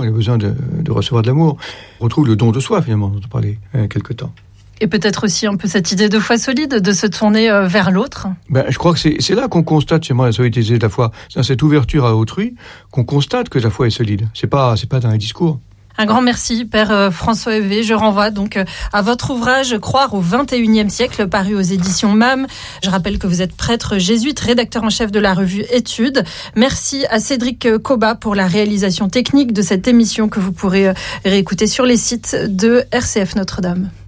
le besoin de recevoir de l'amour. On retrouve le don de soi, finalement, dont on parlait il y a quelque temps. Et peut-être aussi un peu cette idée de foi solide, de se tourner vers l'autre. Je crois que c'est là qu'on constate chez moi la solidité de la foi. C'est dans cette ouverture à autrui qu'on constate que la foi est solide. C'est pas dans les discours. Un grand merci, Père François Hévé. Je renvoie donc à votre ouvrage « Croire au XXIe siècle » paru aux éditions MAM. Je rappelle que vous êtes prêtre jésuite, rédacteur en chef de la revue Études. Merci à Cédric Coba pour la réalisation technique de cette émission que vous pourrez réécouter sur les sites de RCF Notre-Dame.